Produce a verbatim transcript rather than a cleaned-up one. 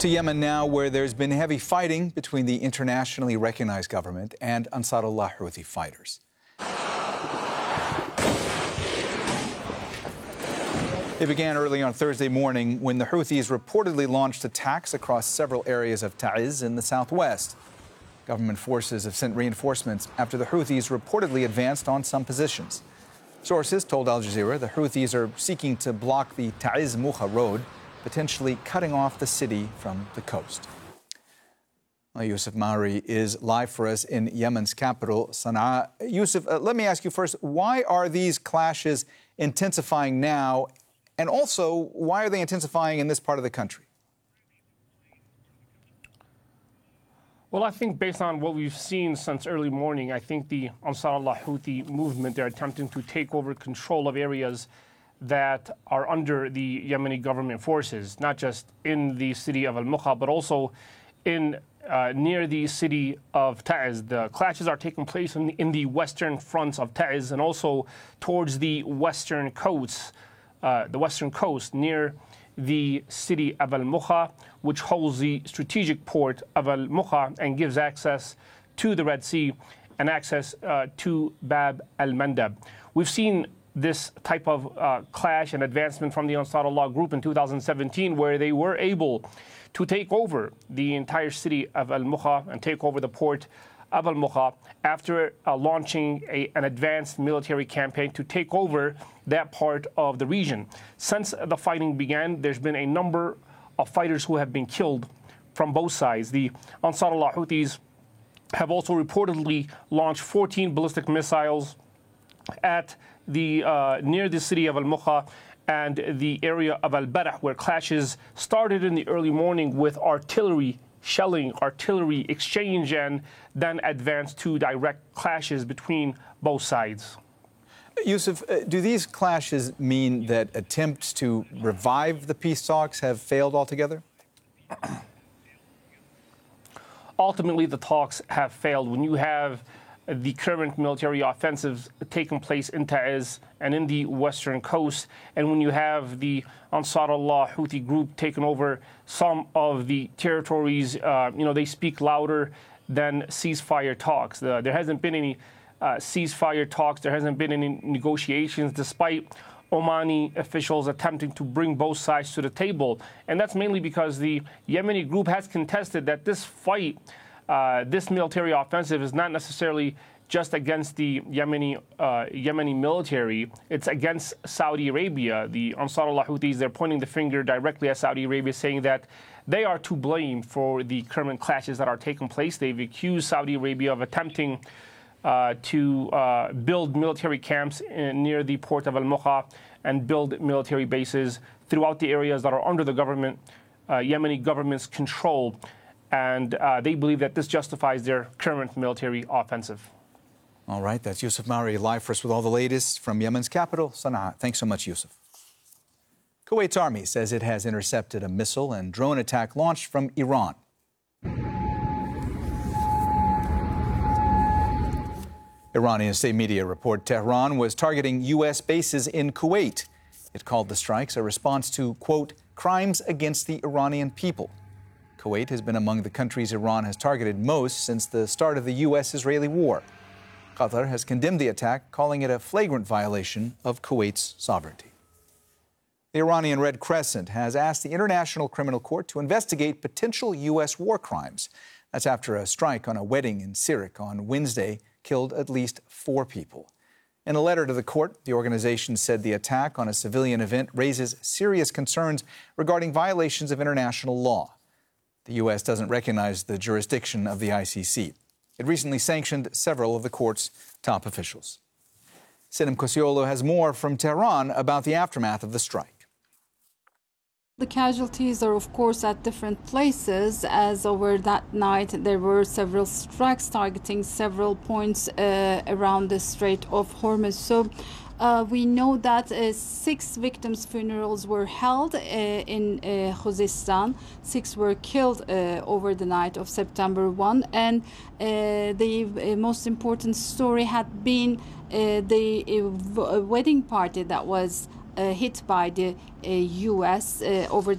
To Yemen now, where there's been heavy fighting between the internationally recognized government and Ansarullah Houthi fighters. It began early on Thursday morning when the Houthis reportedly launched attacks across several areas of Taiz in the southwest. Government forces have sent reinforcements after the Houthis reportedly advanced on some positions. Sources told Al Jazeera the Houthis are seeking to block the Taiz-Mukha road, potentially cutting off the city from the coast. Well, Yusuf Mauri is live for us in Yemen's capital, Sana'a. Yusuf, uh, let me ask you first, why are these clashes intensifying now? And also, why are they intensifying in this part of the country? Well, I think based on what we've seen since early morning, I think the Ansarullah Houthi movement, they're attempting to take over control of areas that are under the Yemeni government forces, not just in the city of Al-Mukha, but also in uh, near the city of Taiz. The clashes are taking place in, in the western fronts of Taiz and also towards the western coast, uh, the western coast near the city of Al-Mukha, which holds the strategic port of Al-Mukha and gives access to the Red Sea and access uh, to Bab al-Mandab. We've seen this type of uh, clash and advancement from the Ansarullah group in two thousand seventeen, where they were able to take over the entire city of Al-Mukha and take over the port of Al-Mukha after uh, launching a, an advanced military campaign to take over that part of the region. Since the fighting began, there's been a number of fighters who have been killed from both sides. The Ansarullah Houthis have also reportedly launched fourteen ballistic missiles at the uh, near the city of Al-Mukha and the area of Al-Barah, where clashes started in the early morning with artillery shelling, artillery exchange, and then advanced to direct clashes between both sides. Yusuf, uh, do these clashes mean that attempts to revive the peace talks have failed altogether? Ultimately, the talks have failed. When you have the current military offensives taking place in Taiz and in the western coast, and when you have the Ansarullah Houthi group taking over some of the territories, uh, you know, they speak louder than ceasefire talks. The, there hasn't been any uh, ceasefire talks. There hasn't been any negotiations, despite Omani officials attempting to bring both sides to the table. And that's mainly because the Yemeni group has contested that this fight, Uh, this military offensive is not necessarily just against the Yemeni uh, Yemeni military. It's against Saudi Arabia. The Ansarullah Houthis, they're pointing the finger directly at Saudi Arabia, saying that they are to blame for the current clashes that are taking place. They've accused Saudi Arabia of attempting uh, to uh, build military camps in, near the port of Al-Mukha and build military bases throughout the areas that are under the government, uh, Yemeni government's control. And uh, they believe that this justifies their current military offensive. All right, that's Yusuf Mauri live for us with all the latest from Yemen's capital, Sana'a. Thanks so much, Yusuf. Kuwait's army says it has intercepted a missile and drone attack launched from Iran. Iranian state media report Tehran was targeting U S bases in Kuwait. It called the strikes a response to, quote, crimes against the Iranian people. Kuwait has been among the countries Iran has targeted most since the start of the U S Israeli war. Qatar has condemned the attack, calling it a flagrant violation of Kuwait's sovereignty. The Iranian Red Crescent has asked the International Criminal Court to investigate potential U S war crimes. That's after a strike on a wedding in Sirik on Wednesday killed at least four people. In a letter to the court, the organization said the attack on a civilian event raises serious concerns regarding violations of international law. The U S doesn't recognize the jurisdiction of the I C C. It recently sanctioned several of the court's top officials. Sinem Kosiolo has more from Tehran about the aftermath of the strike. The casualties are, of course, at different places, as over that night there were several strikes targeting several points uh, around the Strait of Hormuz. So Uh, we know that uh, six victims' funerals were held uh, in uh, Khuzestan. Six were killed uh, over the night of September first. And uh, the uh, most important story had been uh, the uh, wedding party that was uh, hit by the uh, U S uh, over